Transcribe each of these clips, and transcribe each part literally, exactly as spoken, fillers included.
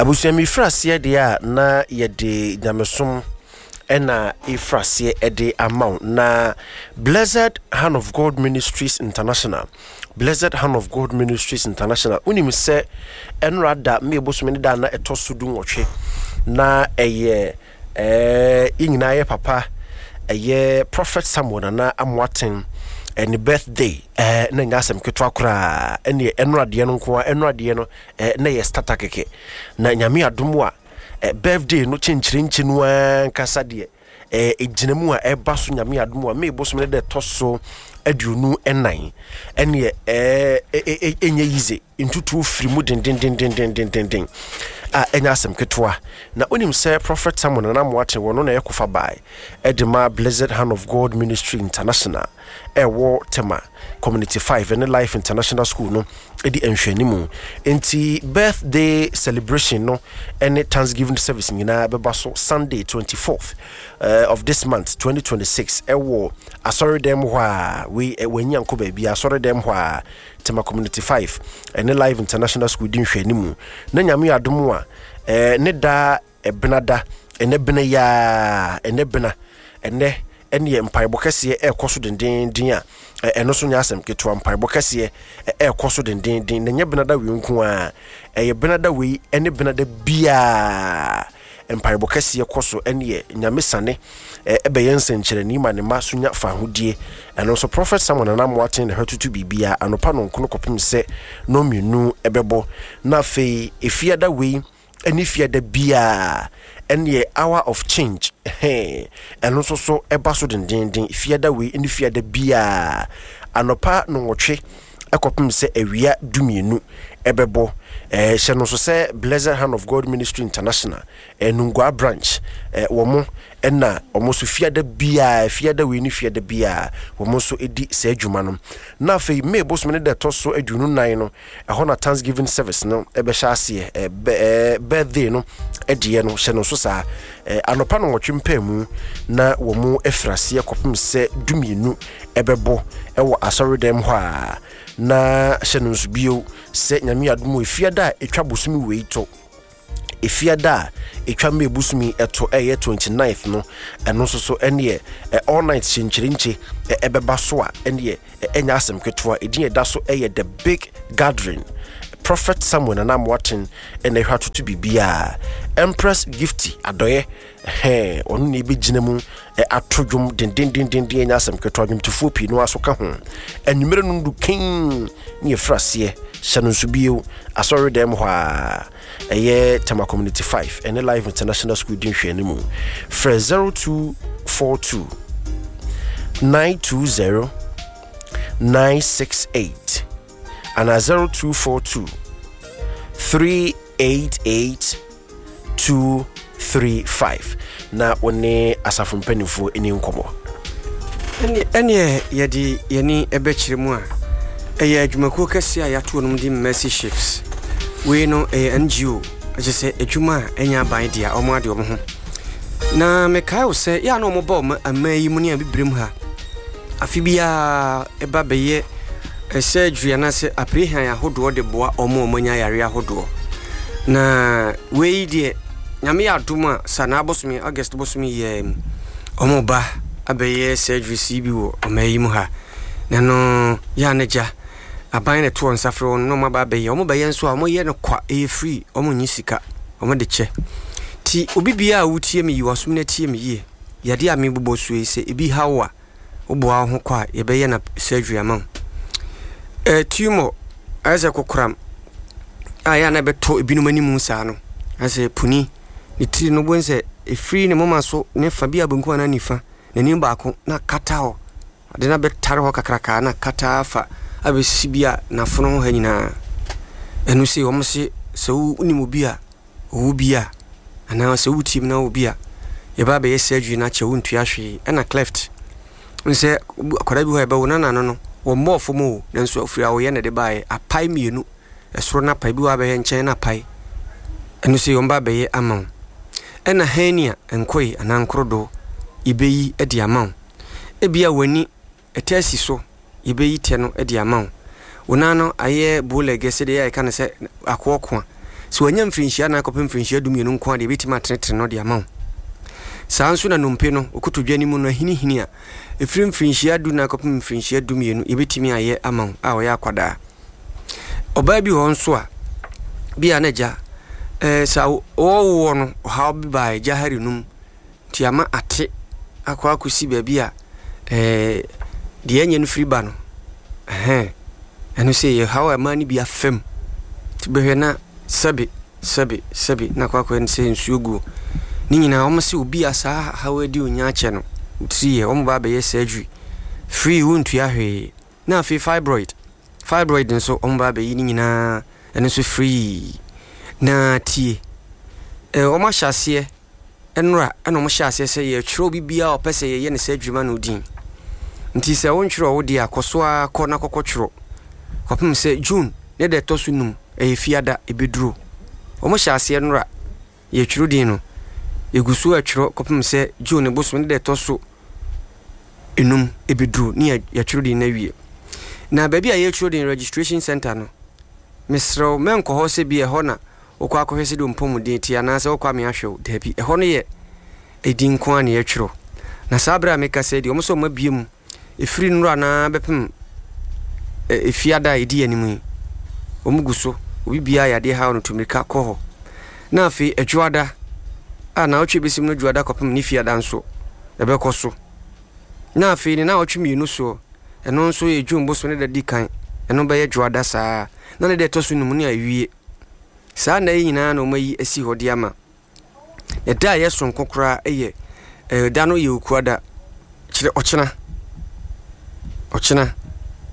Abusuami frase de a na ye de nyamesom ena ifrase de amount na Blessed Hand of God Ministries International. Blessed Hand of God Ministries International. Unim se enrada me bosomeni da na etosudu nwotwe na eye eh inyina ye papa eye Prophet Samuel na amwaten any birthday eh na nyasem ketwa kura ene enrade no nko enrade no eh na ye starter keke na nyame adomu a eh, birthday no chinchirinchi no ankasa de eh ejinemu a eba so nyame adomu a me bosomeni de toso aduonu enan ene eh enye yize ntutu firi mu den den den den den den den a enya asem ketwa na onim say Prophet Samuel na moate wono na yekofa bai edema Blessed Hand of God Ministry International ewo tema Community five and Life International School no edi enhwanimu enti birthday celebration no and Thanksgiving service nyina beba so Sunday twenty-fourth uh, of this month twenty twenty-six ewo asori dem hwa we wenyanko ba bia asori dem hwa tema Community five and Life International School di nhwanimu na nyame adomu a eh ne da ebenada ene bene ya ene bena ene ene empaibo kese e koso denden din a eno so nyasem ketwa empaibo kese e koso denden din na nya benada we nku a e benada we ene benada bia empaibo kese koso ene nyamesane e be yense nkyerani ma ne masunya fa hodie eno so Prophet Samuel na moaten ne hatutu bibia anopa no nkono kopim se no mienu ebebo na fe efiada we eni fiada bia ene hour of change eh eno so so eba so den den den fiada we eni fiada bia anopa no nwotwe ekopim se awia dumienu ebebo eh hye no so se Blessed Hand of God Ministry International enungwa branch eh womo ena omo so fiada bia fiada we ni fiada bia womo so edi se adwuma no na fe me bosmene de to so adwunu nan no eho na Thanksgiving service no ebe sha ase eh birthday no edie no hye no so sa eh anopa no nwotwe mpamu na womo efrase ekopim se dumienu ebebo ewo asori dem ho a na hyenus bio se nyame adomo efiada etwa bosumi weito efiada etwa mebusumi eto eye twenty-ninth no eno so so ene all night chinchirinchi ebeba so a ene enya asem ketwa edin eda so eye the big gathering Prophet Samuel na amwaten ene hwatoto bibia Empress Gifty adoye he onu ne be ginemu atodwom den den den den enya asem ketwa dwom tufo pi no aso ka ho enumere no ndu kin ne frase hyanonso bio asori dem hwa eye tema Community five and Life International School din hwanimu fra zero two four two nine two zero nine six eight and a zero two four two three eight eight two three five na one asafo mpanifo eni nkomo eni eni yedi yeni ebechirimu a eye adwumako kase a yato no di Mercy Ships we no e N G O ajese adwuma enya ban dia omo ade omo ho na mekai wo se ya no mo ba o amayi mu ne abibrem ha afibia eba beye ese adwuana se aprehan ahodo de boa omo omanya yare ahodo na we die nyame aduma sana abosomi August bosomi ye omo ba abeye se adwusi bi wo amayi mu ha na no ya neja aban ne to nsafre won no maba beye omo beye nso a mo ye ne kwa e free omo nyi sika omo de che ti obibia a wutie me yiwasum na tie me ye yade a me bobo so e se ebi hawa obo a ho kwa ye beye na surgery ama eh tumo ase kokram aya na beto ebinum animu sa no ase puni ni tri no bonse e free ne mama so ne fa bia banku na nifa na nim baako na kata ho ade na betare ho kakraka na kata afa abesibia na fono ho hanyina enu se wo se se unimu bia wo bia ana se wutim na wo bia ye ba be ye surgery na che wontu ahwe na cleft nse akwara bi ho e ba wona na no no wo mofo mo nanso afiri awo ye ne de bae apai mienu esoro na pai bi wa be nchen na pai enu se yomba be ye amon ena hania enkoi anankrodo ibeyi edi amon ebia wani etasi so ibeyi te no edi amon wona no aye bole gese de ya kan se akoko so wanya mfrinhyia na akɔpem mfrinhyia dumienu nko ade betima tretre no de ama saa nso na nompe no okotodwani mu no hini hini a efiri mfrinhyia du na akɔpem mfrinhyia dumienu yebetimi ayɛ ama a ɔyɛ akwada ɔbaa bi hɔ nso a bia na gya eh sa wo no how bi ba jahari num ti ama ate akwa akusi baabi a eh de enye no free ba no eh eno say how a man bi afem ti behwe na sabi sabi sabi na kwa kwa nse nsuogu ni nyina o mse obi asa how adi onya ache no tri o mba ba ye surgery free wontu ahwe na afi fibroid fibroid nso o mba ba yi ni nyina eno so free na tie eh o ma hyase enra eno mo hyase se ye twro bibia o pese ye ye ne surgery ma no din nti se won twro wo di akoso a kɔ na kokɔ twro kopem se June ne de to sunum e fiada ebeduro o mo hyase enra ye twro din no egusu a twro kopem se June boso ne de to so enum ebeduro ni ye twro din na wie na baabi a ye twro din registration center no misro menko ho se bi e ho na okwa akohwese do mpom din ti ana se okwa me ahwew dabi e ho no ye edin ko an ye twro na sabra me ka se di omso ma biem efiri nro na bepem efiada edi animu omuguso obi bia ya de ha no tumika ko ho na afi adwada a na otwe besim no dwada kopem ni fiada nso ebe koso na afi ni na otwe mienu so eno nso ye dwumbo so ne da dikan eno be ye dwada saa na ne de toso num ni awie saa na yina na o mayi asi hodi ama e da ye so nkokora eye e da no ye okuada kire ochena ochena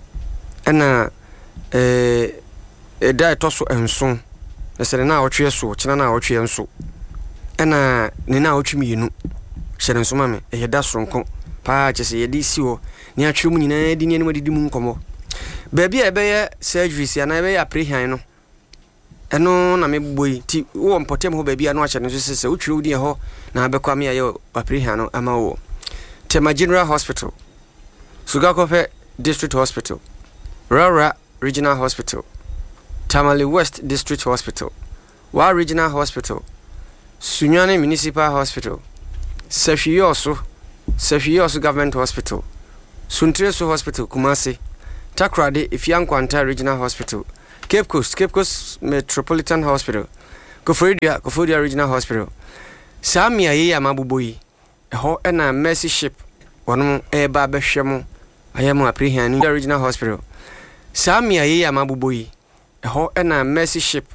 ena eh e da toso enso esere na otwe so ochena na otwe enso ena ne na otwe mienu hyere nso mame e da so nko pa chese ye di si ho ni atwe mu nyina di ni animu didi mu nkomo baabi e be ye surgery sia na e be ya prehan no eno na me boyi ti wo mpotem ho baabi anu ache no so se utwire udi ho na abekwa me aye aprehan no ama wo Tema General Hospital, Sugakope District Hospital, Rara Regional Hospital, Tamale West District Hospital, Wa Regional Hospital, Sunyani Municipal Hospital, Sefioso, Sefioso Government Hospital, Suntreso Hospital, Kumasi, Takrade Ifiankwanta Regional Hospital, Cape Coast, Cape Coast Metropolitan Hospital, Kofodia, Kofodia Regional Hospital, Samia Yea Mabuboyi, ho ena Mercy Ship, one eba beshemo, I am a prehan in the Regional Hospital. Samia Yea Mabuboyi, ho ena Mercy Ship,